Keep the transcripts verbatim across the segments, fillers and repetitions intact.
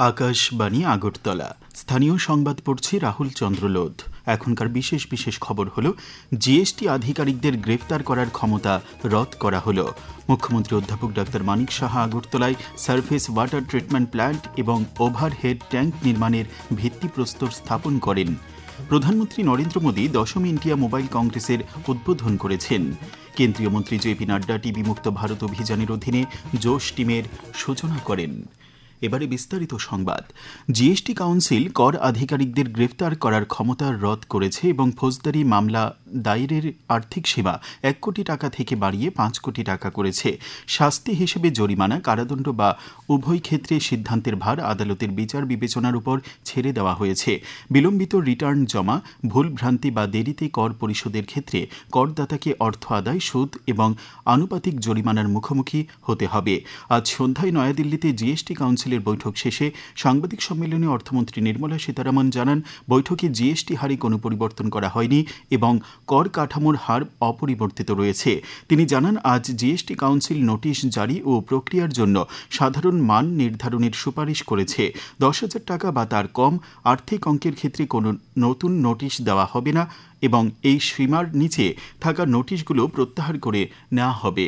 আকাশবাণী আগরতলা। স্থানীয় সংবাদ পড়ছি রাহুল চন্দ্রলোধ। এখনকার বিশেষ বিশেষ খবর হল, জিএসটি আধিকারিকদের গ্রেফতার করার ক্ষমতা রদ করা হল। মুখ্যমন্ত্রী অধ্যাপক ডাক্তার মানিক সাহা আগরতলায় সারফেস ওয়াটার ট্রিটমেন্ট প্ল্যান্ট এবং ওভারহেড ট্যাঙ্ক নির্মাণের ভিত্তিপ্রস্তর স্থাপন করেন। প্রধানমন্ত্রী নরেন্দ্র মোদী দশম ইন্ডিয়া মোবাইল কংগ্রেসের উদ্বোধন করেছেন। কেন্দ্রীয় মন্ত্রী জে পি নাড্ডা টিবি মুক্ত ভারত অভিযানের অধীনে জোশ টিমের সূচনা করেন। এবারে বিস্তারিত সংবাদ। জিএসটি কাউন্সিল কর আধিকারিকদের গ্রেফতার করার ক্ষমতা রদ করেছে এবং ফৌজদারি মামলা দায়েরের আর্থিক সীমা এক কোটি টাকা থেকে বাড়িয়ে পাঁচ কোটি টাকা করেছে। শাস্তি হিসেবে জরিমানা, কারাদণ্ড বা উভয় ক্ষেত্রে সিদ্ধান্তের ভার আদালতের বিচার বিবেচনার উপর ছেড়ে দেওয়া হয়েছে। বিলম্বিত রিটার্ন জমা, ভুলভ্রান্তি বা দেরিতে কর পরিশোধের ক্ষেত্রে করদাতাকে অর্থ আদায়, সুদ এবং আনুপাতিক জরিমানার মুখোমুখি হতে হবে। আজ সন্ধ্যায় নয়াদিল্লিতে জিএসটি কাউন্সিল বৈঠক শেষে সাংবাদিক সম্মেলনে অর্থমন্ত্রী নির্মলা সীতারামন জানান, বৈঠকে জিএসটি হারে কোনো পরিবর্তন করা হয়নি এবং কর কাঠামোর হার অপরিবর্তিত রয়েছে। তিনি জানান, আজ জিএসটি কাউন্সিল নোটিশ জারি ও প্রক্রিয়ার জন্য সাধারণ মান নির্ধারণের সুপারিশ করেছে। দশ হাজার টাকা বা তার কম আর্থিক অঙ্কের ক্ষেত্রে কোনো নতুন নোটিশ দেওয়া হবে না এবং এই সীমার নিচে থাকা নোটিশগুলো প্রত্যাহার করে নেওয়া হবে।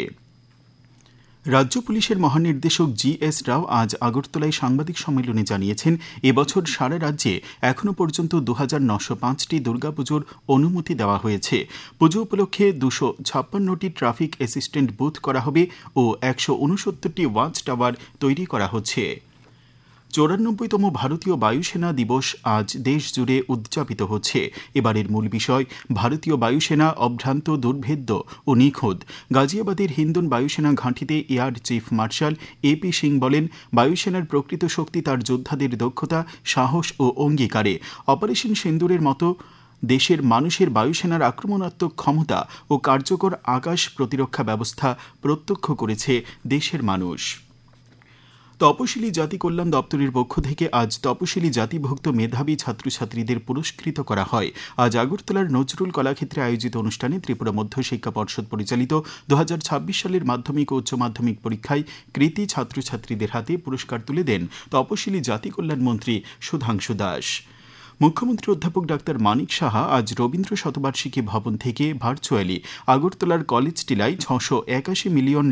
রাজ্য পুলিশের মহানির্দেশক জি এস রাও আজ আগরতলায় সাংবাদিক সম্মেলনে জানিয়েছেন, এবছর সারা রাজ্যে এখনও পর্যন্ত দু হাজার নশো পাঁচটি দুর্গাপুজোর অনুমতি দেওয়া হয়েছে। পুজো উপলক্ষে দুশো ছাপ্পান্নটি ট্রাফিক অ্যাসিস্ট্যান্ট বুথ করা হবে ও একশো উনসত্তরটি ওয়াচ টাওয়ার তৈরি করা হচ্ছে। চৌরানব্বইতম ভারতীয় বায়ুসেনা দিবস আজ দেশ জুড়ে উদযাপিত হচ্ছে। এবারের মূল বিষয় ভারতীয় বায়ুসেনা অভ্রান্ত, দুর্ভেদ্য ও নিখোঁজ। গাজিয়াবাদের হিন্দন বায়ুসেনা ঘাঁটিতে air chief marshal A P Singh বলেন, বায়ুসেনার প্রকৃত শক্তি তার যোদ্ধাদের দক্ষতা, সাহস ও অঙ্গীকারে। অপারেশন সিন্দুরের মতো দেশের মানুষের বায়ুসেনার আক্রমণাত্মক ক্ষমতা ও কার্যকর আকাশ প্রতিরক্ষা ব্যবস্থা প্রত্যক্ষ করেছে দেশের মানুষ। তপশিলি জাতি কল্যাণ দপ্তরের পক্ষ থেকে আজ তপশিলি জাতিভুক্ত মেধাবী ছাত্রছাত্রীদের পুরস্কৃত করা হয়। আজ আগরতলার নজরুল কলাক্ষেত্রে আয়োজিত অনুষ্ঠানে ত্রিপুরা মধ্য শিক্ষা পর্ষদ পরিচালিত দু হাজার ছাব্বিশ সালের মাধ্যমিক ও উচ্চ মাধ্যমিক পরীক্ষায় কৃতী ছাত্রছাত্রীদের হাতে পুরস্কার তুলে দেন তপশিলি জাতি কল্যাণ মন্ত্রী সুধাংশু দাস। মুখ্যমন্ত্রী অধ্যাপক ডাক্তার মানিক সাহা আজ রবীন্দ্র শতবার্ষিকী ভবন থেকে ভার্চুয়ালি আগরতলার কলেজ টিলায় ছশো একাশি মিলিয়ন